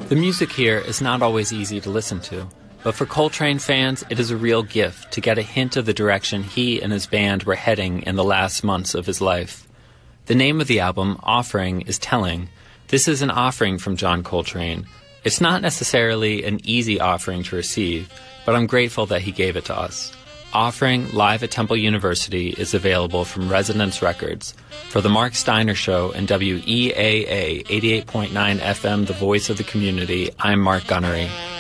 The music here is not always easy to listen to, but for Coltrane fans, it is a real gift to get a hint of the direction he and his band were heading in the last months of his life. The name of the album, Offering, is telling. This is an offering from John Coltrane. It's not necessarily an easy offering to receive, but I'm grateful that he gave it to us. Offering, live at Temple University, is available from Resonance Records. For The Mark Steiner Show and WEAA 88.9 FM, The Voice of the Community, I'm Mark Gunnery.